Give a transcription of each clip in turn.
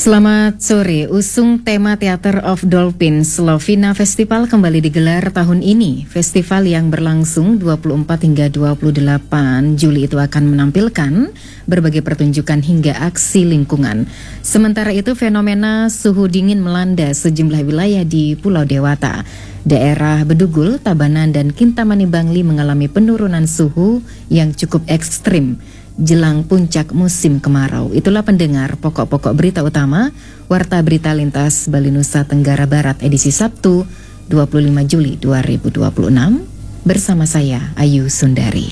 Selamat sore, usung tema Theater of Dolphins, Lovina Festival kembali digelar tahun ini. Festival yang berlangsung 24 hingga 28 Juli itu akan menampilkan berbagai pertunjukan hingga aksi lingkungan. Sementara itu fenomena suhu dingin melanda sejumlah wilayah di Pulau Dewata. Daerah Bedugul, Tabanan, dan Kintamani Bangli mengalami penurunan suhu yang cukup ekstrim jelang puncak musim kemarau. Itulah pendengar pokok-pokok berita utama Warta Berita Lintas Bali Nusa Tenggara Barat edisi Sabtu 25 Juli 2026 bersama saya Ayu Sundari.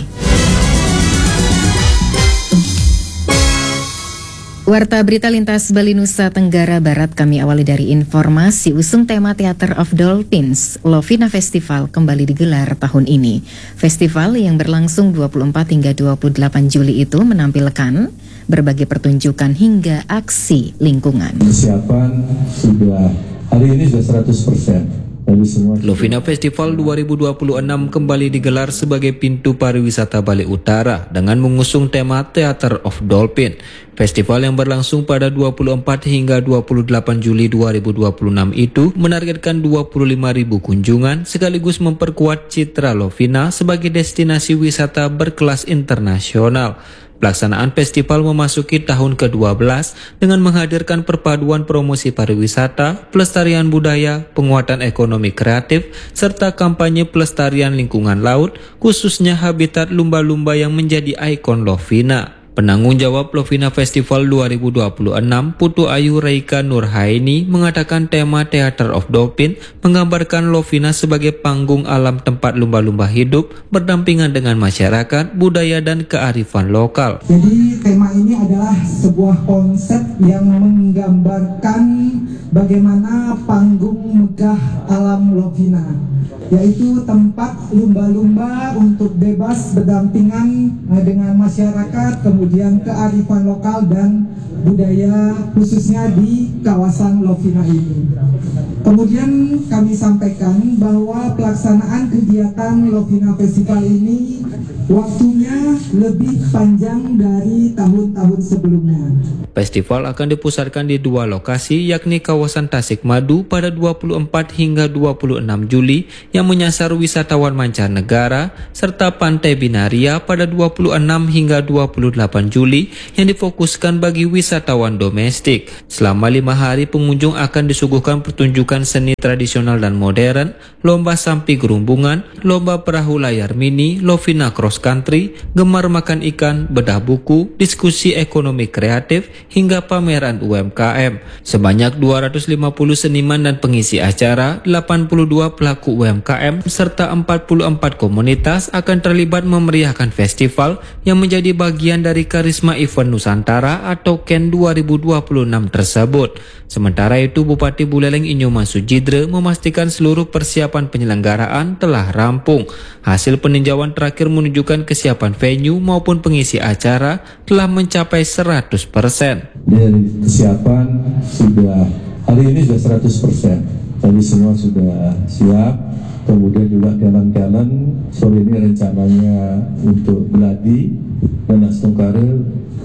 Warta Berita Lintas Bali Nusa Tenggara Barat kami awali dari informasi usung tema Theater of Dolphins, Lovina Festival kembali digelar tahun ini. Festival yang berlangsung 24 hingga 28 Juli itu menampilkan berbagai pertunjukan hingga aksi lingkungan. Persiapan sudah hari ini sudah 100%. Lovina Festival 2026 kembali digelar sebagai pintu pariwisata Bali Utara dengan mengusung tema Theater of Dolphin. Festival yang berlangsung pada 24 hingga 28 Juli 2026 itu menargetkan 25.000 kunjungan sekaligus memperkuat citra Lovina sebagai destinasi wisata berkelas internasional. Pelaksanaan festival memasuki tahun ke-12 dengan menghadirkan perpaduan promosi pariwisata, pelestarian budaya, penguatan ekonomi kreatif, serta kampanye pelestarian lingkungan laut, khususnya habitat lumba-lumba yang menjadi ikon Lovina. Penanggung jawab Lovina Festival 2026, Putu Ayu Reika Nurhaini, mengatakan tema Theater of Dolphin menggambarkan Lovina sebagai panggung alam tempat lumba-lumba hidup berdampingan dengan masyarakat, budaya, dan kearifan lokal. Jadi tema ini adalah sebuah konsep yang menggambarkan bagaimana panggung megah alam Lovina, yaitu tempat lumba-lumba untuk bebas berdampingan dengan masyarakat, kemudian kearifan lokal dan budaya khususnya di kawasan Lovina ini. Kemudian kami sampaikan bahwa pelaksanaan kegiatan Lovina Festival ini waktunya lebih panjang dari tahun-tahun sebelumnya. Festival akan dipusatkan di dua lokasi, yakni kawasan Tasikmadu pada 24 hingga 26 Juli yang menyasar wisatawan mancanegara, serta Pantai Binaria pada 26 hingga 28 Juli yang difokuskan bagi wisatawan domestik. Selama 5 hari pengunjung akan disuguhkan pertunjukan seni tradisional dan modern, lomba sampi gerumbungan, lomba perahu layar mini, Lovina Cross Country, gemar makan ikan, bedah buku, diskusi ekonomi kreatif, hingga pameran UMKM. Sebanyak 250 seniman dan pengisi acara, 82 pelaku UMKM, serta 44 komunitas akan terlibat memeriahkan festival yang menjadi bagian dari Karisma Event Nusantara atau KEN 2026 tersebut. Sementara itu, Bupati Buleleng Inyoman Sujidre memastikan seluruh persiapan penyelenggaraan telah rampung. Hasil peninjauan terakhir menunjukkan kesiapan venue maupun pengisi acara telah mencapai 100%. Dari kesiapan sudah hari ini sudah 100%. Tadi semua sudah siap. Kemudian juga talent-talent sore ini rencananya untuk Beladi dan Astungkaril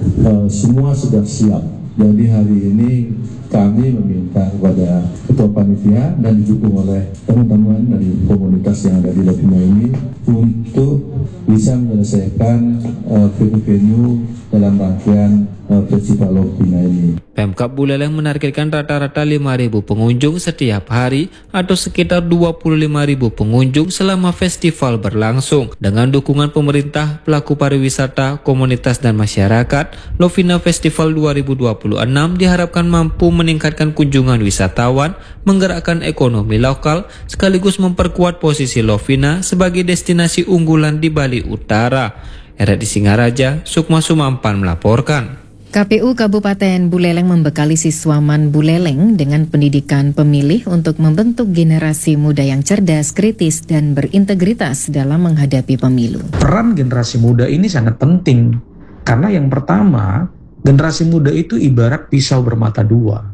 semua sudah siap. Jadi hari ini kami meminta kepada Ketua Panitia dan didukung oleh teman-teman dari komunitas yang ada di Lovina ini untuk bisa menyelesaikan venue-venue dalam rangkaian Festival Lovina ini. Pemkab Buleleng menargetkan rata-rata 5.000 pengunjung setiap hari atau sekitar 25.000 pengunjung selama festival berlangsung. Dengan dukungan pemerintah, pelaku pariwisata, komunitas, dan masyarakat, Lovina Festival 2026 diharapkan mampu meningkatkan kunjungan wisatawan, menggerakkan ekonomi lokal, sekaligus memperkuat posisi Lovina sebagai destinasi unggulan di Bali Utara. RRI Singaraja, Sukma Sumampan melaporkan. KPU Kabupaten Buleleng membekali siswaman Buleleng dengan pendidikan pemilih untuk membentuk generasi muda yang cerdas, kritis, dan berintegritas dalam menghadapi pemilu. Peran generasi muda ini sangat penting, karena yang pertama, generasi muda itu ibarat pisau bermata dua.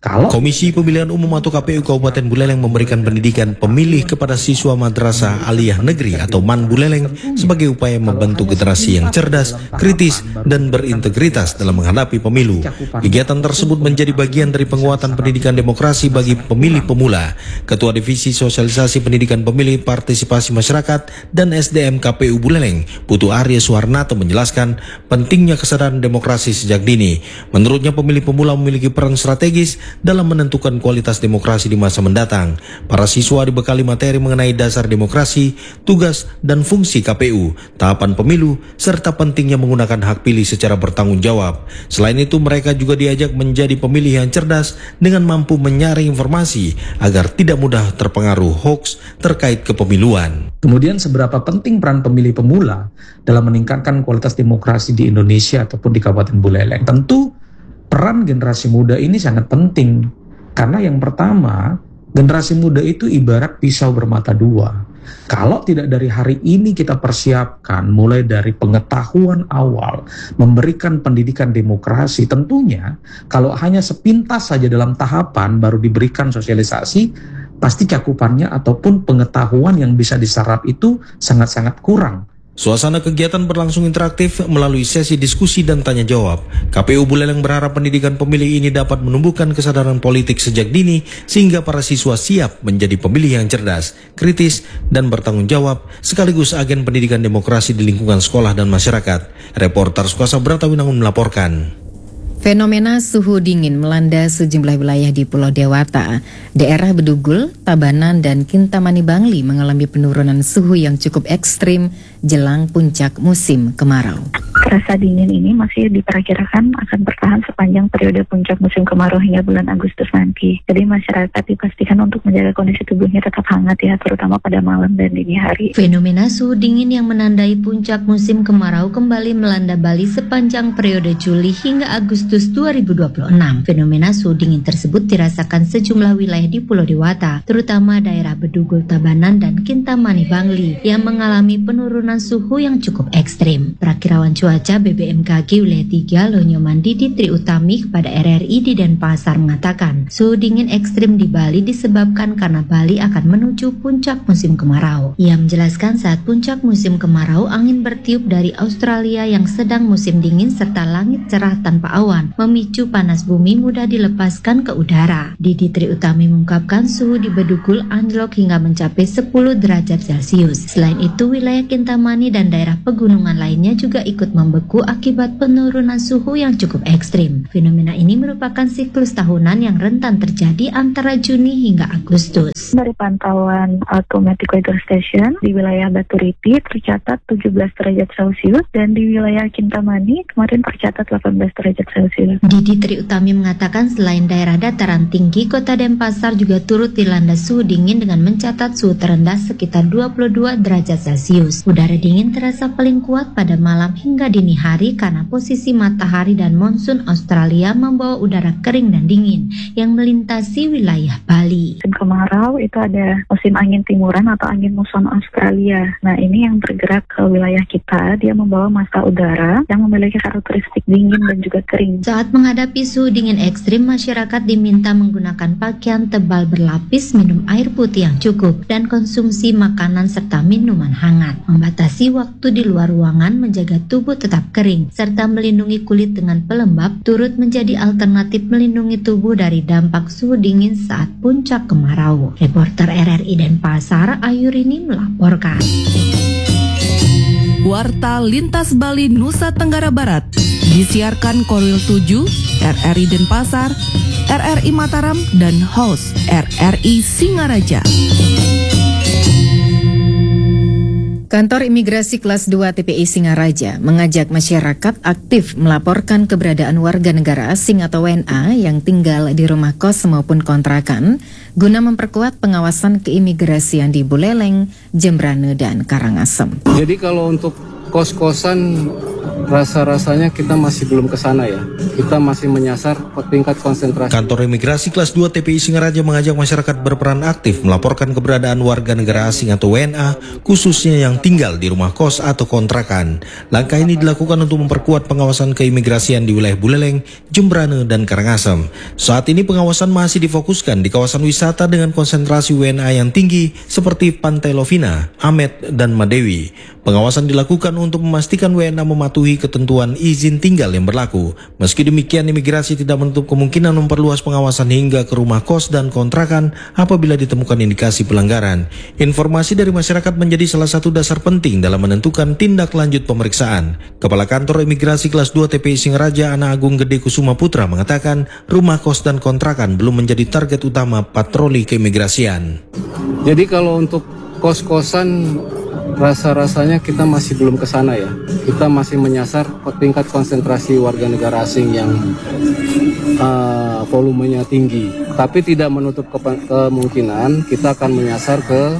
Kalau Komisi Pemilihan Umum atau KPU Kabupaten Buleleng memberikan pendidikan pemilih kepada siswa Madrasah Aliyah Negeri atau MAN Buleleng sebagai upaya membentuk generasi yang cerdas, kritis, dan berintegritas dalam menghadapi pemilu. Kegiatan tersebut menjadi bagian dari penguatan pendidikan demokrasi bagi pemilih pemula. Ketua Divisi Sosialisasi Pendidikan Pemilih Partisipasi Masyarakat dan SDM KPU Buleleng, Putu Arya Suharnato menjelaskan pentingnya kesadaran demokrasi sejak dini. Menurutnya pemilih pemula memiliki peran strategis dalam menentukan kualitas demokrasi di masa mendatang. Para siswa dibekali materi mengenai dasar demokrasi, tugas dan fungsi KPU, tahapan pemilu, serta pentingnya menggunakan hak pilih secara bertanggung jawab. Selain itu, mereka juga diajak menjadi pemilih yang cerdas dengan mampu menyaring informasi agar tidak mudah terpengaruh hoaks terkait kepemiluan. kemudian seberapa penting peran pemilih pemula dalam meningkatkan kualitas demokrasi di Indonesia ataupun di Kabupaten Buleleng? Tentu peran generasi muda ini sangat penting, karena yang pertama, generasi muda itu ibarat pisau bermata dua. Kalau tidak dari hari ini kita persiapkan, mulai dari pengetahuan awal, memberikan pendidikan demokrasi, tentunya kalau hanya sepintas saja dalam tahapan baru diberikan sosialisasi, pasti cakupannya ataupun pengetahuan yang bisa diserap itu sangat-sangat kurang. Suasana kegiatan berlangsung interaktif melalui sesi diskusi dan tanya jawab. KPU Buleleng berharap pendidikan pemilih ini dapat menumbuhkan kesadaran politik sejak dini sehingga para siswa siap menjadi pemilih yang cerdas, kritis, dan bertanggung jawab sekaligus agen pendidikan demokrasi di lingkungan sekolah dan masyarakat. Reporter Sukasa Bratawinangun melaporkan. Fenomena suhu dingin melanda sejumlah wilayah di Pulau Dewata. Daerah Bedugul, Tabanan, dan Kintamani Bangli mengalami penurunan suhu yang cukup ekstrim jelang puncak musim kemarau. Rasa dingin ini masih diperkirakan akan bertahan sepanjang periode puncak musim kemarau hingga bulan Agustus nanti. Jadi masyarakat dipastikan untuk menjaga kondisi tubuhnya tetap hangat ya, terutama pada malam dan dini hari. Fenomena suhu dingin yang menandai puncak musim kemarau kembali melanda Bali sepanjang periode Juli hingga Agustus 2026. Fenomena suhu dingin tersebut dirasakan sejumlah wilayah di Pulau Dewata, terutama daerah Bedugul, Tabanan, dan Kintamani Bangli yang mengalami penurunan suhu yang cukup ekstrim. Perakirawan cuaca BBMKG wilayah 3 Lonyomandi di Tri Utami kepada RRI di Denpasar mengatakan suhu dingin ekstrim di Bali disebabkan karena Bali akan menuju puncak musim kemarau. Ia menjelaskan saat puncak musim kemarau angin bertiup dari Australia yang sedang musim dingin serta langit cerah tanpa awan memicu panas bumi mudah dilepaskan ke udara. Didi Tri Utami mengungkapkan suhu di Bedugul anjlok hingga mencapai 10 derajat Celcius. Selain itu wilayah Kintamani dan daerah pegunungan lainnya juga ikut membeku akibat penurunan suhu yang cukup ekstrim. Fenomena ini merupakan siklus tahunan yang rentan terjadi antara Juni hingga Agustus. Dari pantauan Automatic Weather Station di wilayah Batu Riti tercatat 17 derajat Celcius dan di wilayah Kintamani kemarin tercatat 18 derajat Celcius. Didi Tri Utami mengatakan selain daerah dataran tinggi, Kota Denpasar juga turut dilanda suhu dingin dengan mencatat suhu terendah sekitar 22 derajat Celcius. Udara dingin terasa paling kuat pada malam hingga dini hari karena posisi matahari dan monsun Australia membawa udara kering dan dingin yang melintasi wilayah Bali. Musim kemarau itu ada musim angin timuran atau angin muson Australia. Nah ini yang bergerak ke wilayah kita, dia membawa massa udara yang memiliki karakteristik dingin dan juga kering. Saat menghadapi suhu dingin ekstrim, masyarakat diminta menggunakan pakaian tebal berlapis, minum air putih yang cukup, dan konsumsi makanan serta minuman hangat. Membatasi waktu di luar ruangan, menjaga tubuh tetap kering, serta melindungi kulit dengan pelembab turut menjadi alternatif melindungi tubuh dari dampak suhu dingin saat puncak kemarau. Reporter RRI Denpasar, Ayurini melaporkan. Warta Lintas Bali Nusa Tenggara Barat disiarkan Korwil 7, RRI Denpasar, RRI Mataram, dan host RRI Singaraja. Kantor Imigrasi Kelas 2 TPI Singaraja mengajak masyarakat aktif melaporkan keberadaan warga negara asing atau WNA yang tinggal di rumah kos maupun kontrakan guna memperkuat pengawasan keimigrasian di Buleleng, Jembrane, dan Karangasem. Jadi kalau untuk kos-kosan rasa-rasanya kita masih belum ke sana ya. Kita masih menyasar tingkat konsentrasi. Kantor Imigrasi Kelas 2 TPI Singaraja mengajak masyarakat berperan aktif melaporkan keberadaan warga negara asing atau WNA, khususnya yang tinggal di rumah kos atau kontrakan. Langkah ini dilakukan untuk memperkuat pengawasan keimigrasian di wilayah Buleleng, Jembrane, dan Karangasem. Saat ini pengawasan masih difokuskan di kawasan wisata dengan konsentrasi WNA yang tinggi seperti Pantai Lovina, Amet, dan Madewi. Pengawasan dilakukan untuk memastikan WNA mematuhi ketentuan izin tinggal yang berlaku. Meski demikian, imigrasi tidak menutup kemungkinan memperluas pengawasan hingga ke rumah kos dan kontrakan apabila ditemukan indikasi pelanggaran. Informasi dari masyarakat menjadi salah satu dasar penting dalam menentukan tindak lanjut pemeriksaan. Kepala Kantor Imigrasi Kelas 2 TPI Singaraja, Ana Agung Gede Kusuma Putra, mengatakan rumah kos dan kontrakan belum menjadi target utama patroli keimigrasian. Jadi kalau untuk kos-kosan, rasa-rasanya kita masih belum ke sana ya. Kita masih menyasar tingkat konsentrasi warga negara asing yang volumenya tinggi. Tapi tidak menutup kemungkinan kita akan menyasar ke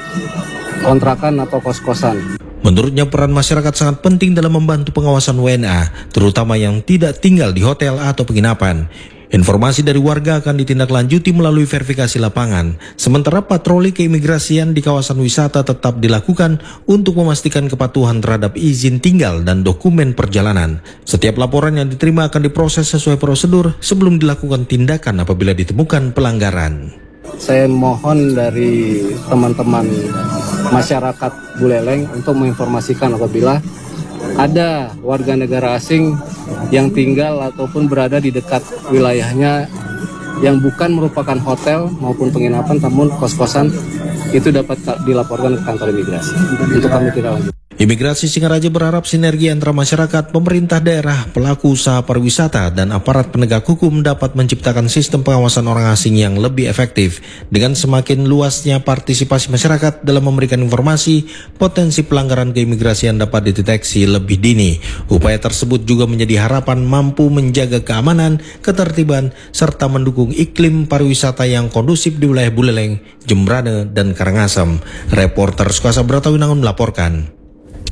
kontrakan atau kos-kosan. Menurutnya peran masyarakat sangat penting dalam membantu pengawasan WNA, terutama yang tidak tinggal di hotel atau penginapan. Informasi dari warga akan ditindaklanjuti melalui verifikasi lapangan. Sementara patroli keimigrasian di kawasan wisata tetap dilakukan untuk memastikan kepatuhan terhadap izin tinggal dan dokumen perjalanan. Setiap laporan yang diterima akan diproses sesuai prosedur sebelum dilakukan tindakan apabila ditemukan pelanggaran. Saya mohon dari teman-teman masyarakat Buleleng untuk menginformasikan apabila ada warga negara asing yang tinggal ataupun berada di dekat wilayahnya yang bukan merupakan hotel maupun penginapan namun kos-kosan, itu dapat dilaporkan ke kantor imigrasi untuk kami tidak lanjut. Imigrasi Singaraja berharap sinergi antara masyarakat, pemerintah daerah, pelaku usaha pariwisata, dan aparat penegak hukum dapat menciptakan sistem pengawasan orang asing yang lebih efektif. Dengan semakin luasnya partisipasi masyarakat dalam memberikan informasi, potensi pelanggaran keimigrasian dapat dideteksi lebih dini. Upaya tersebut juga menjadi harapan mampu menjaga keamanan, ketertiban, serta mendukung iklim pariwisata yang kondusif di wilayah Buleleng, Jembrane, dan Karangasem. Reporter Sukasa Bratawinangun melaporkan.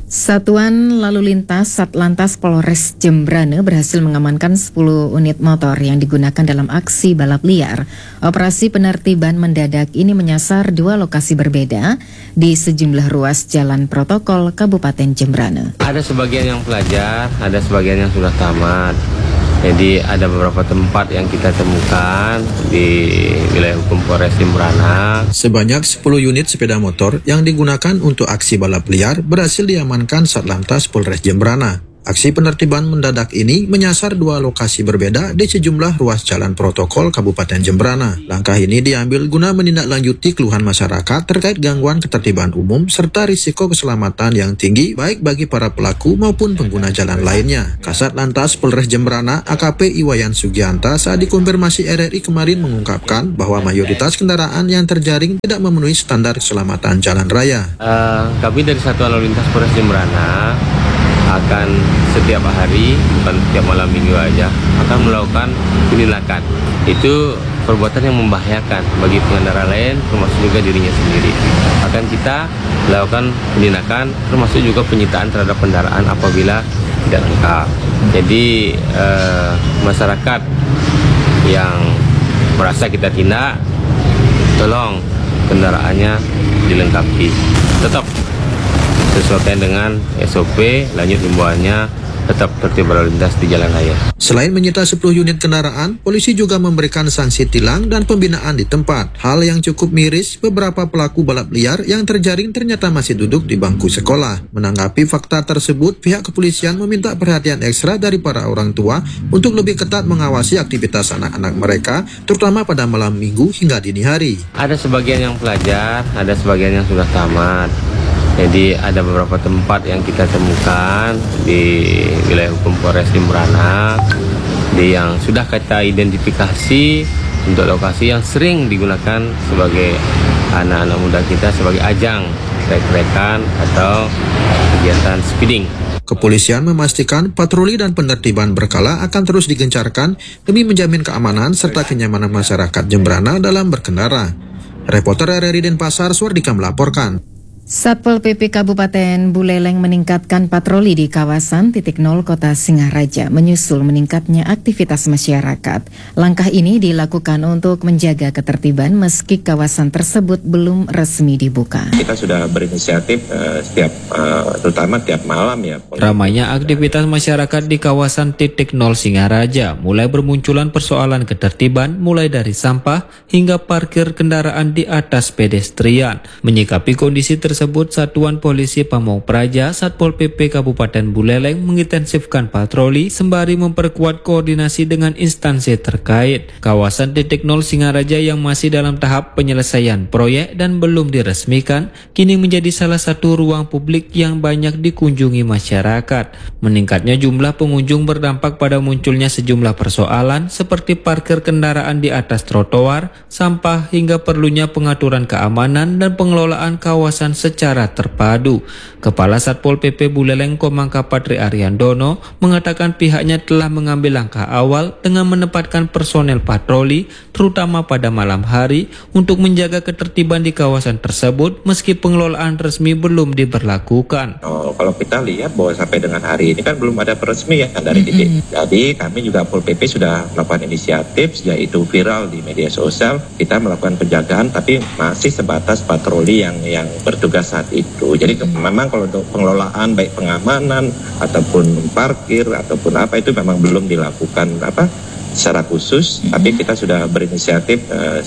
Satuan Lalu Lintas Satlantas Polres Jembrane berhasil mengamankan 10 unit motor yang digunakan dalam aksi balap liar. Operasi penertiban mendadak ini menyasar 2 lokasi berbeda di sejumlah ruas jalan protokol Kabupaten Jembrane. Ada sebagian yang pelajar, ada sebagian yang sudah tamat. Jadi ada beberapa tempat yang kita temukan di wilayah hukum Polres Jembrane. Sebanyak 10 unit sepeda motor yang digunakan untuk aksi balap liar berhasil diamankan Satlantas Polres Jembrane. Aksi penertiban mendadak ini menyasar 2 lokasi berbeda di sejumlah ruas jalan protokol Kabupaten Jembrane. Langkah ini diambil guna menindaklanjuti keluhan masyarakat terkait gangguan ketertiban umum serta risiko keselamatan yang tinggi baik bagi para pelaku maupun pengguna jalan lainnya. Kasat Lantas Polres Jembrane AKP Iwayan Sugianta saat dikonfirmasi RRI kemarin mengungkapkan bahwa mayoritas kendaraan yang terjaring tidak memenuhi standar keselamatan jalan raya. Kami dari Satuan Lalu Lintas Polres Jembrane akan setiap hari, bukan setiap malam minggu aja, akan melakukan penindakan. Itu perbuatan yang membahayakan bagi pengendara lain, termasuk juga dirinya sendiri. Akan kita lakukan penindakan, termasuk juga penyitaan terhadap kendaraan apabila tidak lengkap. Jadi masyarakat yang merasa kita tindak, tolong kendaraannya dilengkapi. Tetap sesuaikan dengan SOP, lanjut himbauannya, tetap tertib berlalu lintas di jalan raya. Selain menyita 10 unit kendaraan, polisi juga memberikan sanksi tilang dan pembinaan di tempat. Hal yang cukup miris, beberapa pelaku balap liar yang terjaring ternyata masih duduk di bangku sekolah. Menanggapi fakta tersebut, pihak kepolisian meminta perhatian ekstra dari para orang tua untuk lebih ketat mengawasi aktivitas anak-anak mereka, terutama pada malam minggu hingga dini hari. Ada sebagian yang pelajar, ada sebagian yang sudah tamat. Jadi ada beberapa tempat yang kita temukan di wilayah hukum Polres Jembrane yang sudah kita identifikasi untuk lokasi yang sering digunakan sebagai anak-anak muda kita sebagai ajang trek-trekan atau kegiatan speeding. Kepolisian memastikan patroli dan penertiban berkala akan terus digencarkan demi menjamin keamanan serta kenyamanan masyarakat Jembrane dalam berkendara. Reporter RRI Denpasar Swardika melaporkan. Satpol PP Kabupaten Buleleng meningkatkan patroli di kawasan titik nol Kota Singaraja menyusul meningkatnya aktivitas masyarakat. Langkah ini dilakukan untuk menjaga ketertiban meski kawasan tersebut belum resmi dibuka. Kita sudah berinisiatif terutama tiap malam ya. Ramainya aktivitas masyarakat di kawasan titik nol Singaraja mulai bermunculan persoalan ketertiban mulai dari sampah hingga parkir kendaraan di atas pedestrian. Menyikapi kondisi tersebut, Satuan Polisi Pamong Praja Satpol PP Kabupaten Buleleng mengintensifkan patroli sembari memperkuat koordinasi dengan instansi terkait. Kawasan titik nol Singaraja yang masih dalam tahap penyelesaian proyek dan belum diresmikan, kini menjadi salah satu ruang publik yang banyak dikunjungi masyarakat. Meningkatnya jumlah pengunjung berdampak pada munculnya sejumlah persoalan seperti parkir kendaraan di atas trotoar, sampah hingga perlunya pengaturan keamanan dan pengelolaan kawasan secara terpadu. Kepala Satpol PP Buleleng Komangka Patri Ariandono mengatakan pihaknya telah mengambil langkah awal dengan menempatkan personel patroli terutama pada malam hari untuk menjaga ketertiban di kawasan tersebut meski pengelolaan resmi belum diberlakukan. Kalau kita lihat bahwa sampai dengan hari ini kan belum ada peresmian dari titik. Jadi kami juga Pol PP sudah melakukan inisiatif yaitu viral di media sosial. Kita melakukan penjagaan tapi masih sebatas patroli yang bertugas saat itu. Jadi memang kalau untuk pengelolaan baik pengamanan ataupun parkir ataupun apa itu memang belum dilakukan secara khusus, tapi kita sudah berinisiatif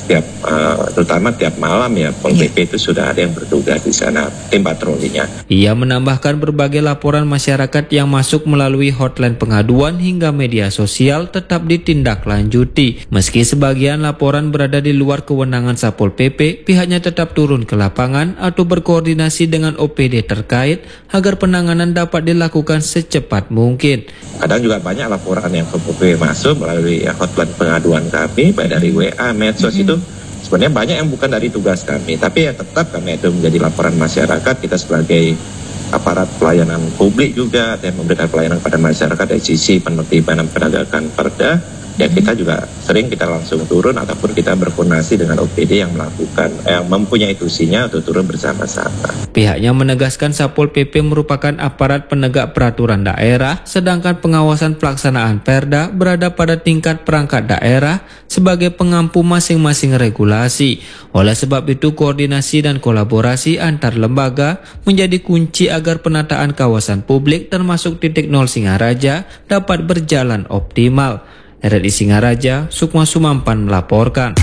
terutama tiap malam ya Pol PP itu sudah ada yang bertugas di sana tim patrolinya. Ia menambahkan berbagai laporan masyarakat yang masuk melalui hotline pengaduan hingga media sosial tetap ditindaklanjuti. Meski sebagian laporan berada di luar kewenangan Satpol PP, pihaknya tetap turun ke lapangan atau berkoordinasi dengan OPD terkait agar penanganan dapat dilakukan secepat mungkin. Kadang juga banyak laporan yang ke PP masuk melalui hotline pengaduan kami, baik dari WA, medsos itu sebenarnya banyak yang bukan dari tugas kami, tapi ya tetap kami itu menjadi laporan masyarakat. Kita sebagai aparat pelayanan publik juga yang memberikan pelayanan pada masyarakat dari sisi penertiban dan penegakan perda. Ya kita juga sering kita langsung turun ataupun kita berkoordinasi dengan OPD yang melakukan yang mempunyai tusinya untuk turun bersama-sama. Pihaknya menegaskan Satpol PP merupakan aparat penegak peraturan daerah, sedangkan pengawasan pelaksanaan perda berada pada tingkat perangkat daerah sebagai pengampu masing-masing regulasi. Oleh sebab itu koordinasi dan kolaborasi antar lembaga menjadi kunci agar penataan kawasan publik termasuk titik nol Singaraja dapat berjalan optimal. RRI Singaraja, Sukma Sumampan melaporkan.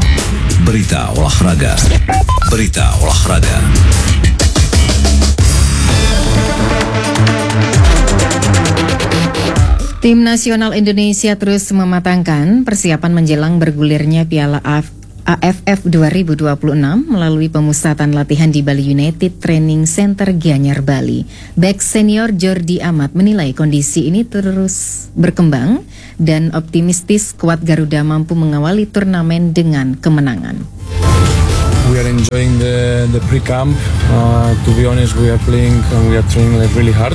Berita olahraga. Tim nasional Indonesia terus mematangkan persiapan menjelang bergulirnya Piala AFF 2026 melalui pemusatan latihan di Bali United Training Center Gianyar, Bali. Bek senior Jordi Amat menilai kondisi ini terus berkembang dan optimistis skuad Garuda mampu mengawali turnamen dengan kemenangan. We are enjoying the pre-camp. To be honest, we are playing and we are training really hard.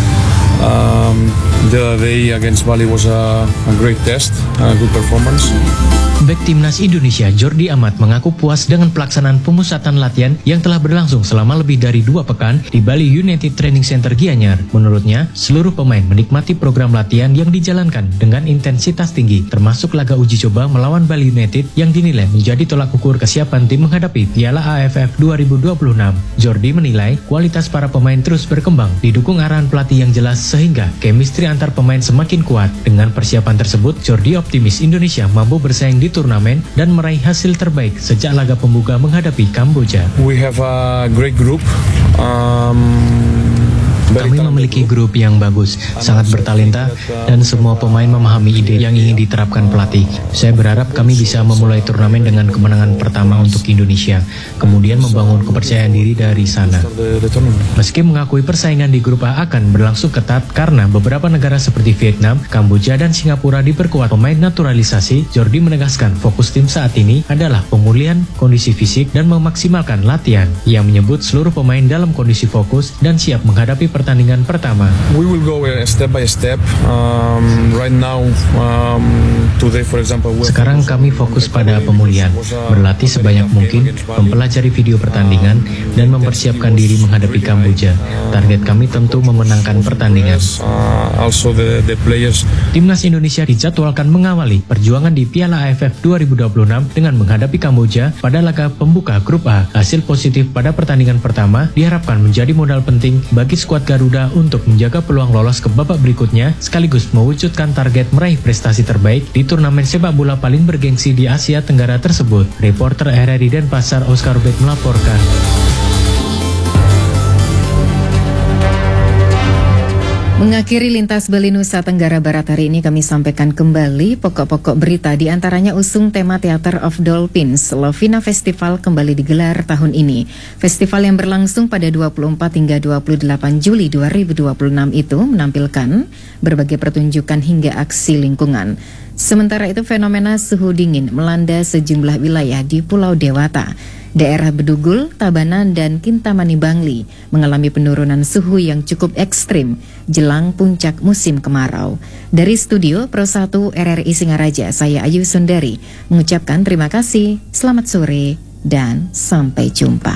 The day against Bali was a great test, a good performance. Bek Timnas Indonesia Jordi Amat mengaku puas dengan pelaksanaan pemusatan latihan yang telah berlangsung selama lebih dari 2 pekan di Bali United Training Center Gianyar. Menurutnya, seluruh pemain menikmati program latihan yang dijalankan dengan intensitas tinggi, termasuk laga uji coba melawan Bali United yang dinilai menjadi tolak ukur kesiapan tim menghadapi Piala AFF 2026. Jordi menilai kualitas para pemain terus berkembang, didukung arahan pelatih yang jelas sehingga chemistry antar pemain semakin kuat. Dengan persiapan tersebut, Jordi optimis Indonesia mampu bersaing di turnamen dan meraih hasil terbaik sejak laga pembuka menghadapi Kamboja. We have a great group. Kami memiliki grup yang bagus, sangat bertalenta, dan semua pemain memahami ide yang ingin diterapkan pelatih. Saya berharap kami bisa memulai turnamen dengan kemenangan pertama untuk Indonesia, kemudian membangun kepercayaan diri dari sana. Meski mengakui persaingan di grup A akan berlangsung ketat karena beberapa negara seperti Vietnam, Kamboja, dan Singapura diperkuat pemain naturalisasi, Jordi menegaskan fokus tim saat ini adalah pemulihan kondisi fisik dan memaksimalkan latihan. Ia menyebut seluruh pemain dalam kondisi fokus dan siap menghadapi pertandingan pertandingan pertama. We will go step by step. Right now, today, for example, sekarang kami fokus pada pemulihan, berlatih sebanyak mungkin, mempelajari video pertandingan, dan mempersiapkan diri menghadapi Kamboja. Target kami tentu memenangkan pertandingan. Timnas Indonesia dijadwalkan mengawali perjuangan di Piala AFF 2026 dengan menghadapi Kamboja pada laga pembuka Grup A. Hasil positif pada pertandingan pertama diharapkan menjadi modal penting bagi skuad Garuda untuk menjaga peluang lolos ke babak berikutnya sekaligus mewujudkan target meraih prestasi terbaik di turnamen sepak bola paling bergengsi di Asia Tenggara tersebut. Reporter RRI Denpasar Oscar Ubed melaporkan. Mengakhiri Lintas Bali Nusa Tenggara Barat hari ini kami sampaikan kembali pokok-pokok berita, di antaranya usung tema Theater of Dolphins. Lovina Festival kembali digelar tahun ini. Festival yang berlangsung pada 24 hingga 28 Juli 2026 itu menampilkan berbagai pertunjukan hingga aksi lingkungan. Sementara itu fenomena suhu dingin melanda sejumlah wilayah di Pulau Dewata. Daerah Bedugul, Tabanan, dan Kintamani Bangli mengalami penurunan suhu yang cukup ekstrim jelang puncak musim kemarau. Dari studio Pro 1 RRI Singaraja, saya Ayu Sundari mengucapkan terima kasih, selamat sore, dan sampai jumpa.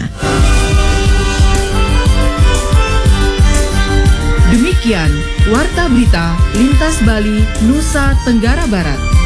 Demikian Warta Berita Lintas Bali Nusa Tenggara Barat.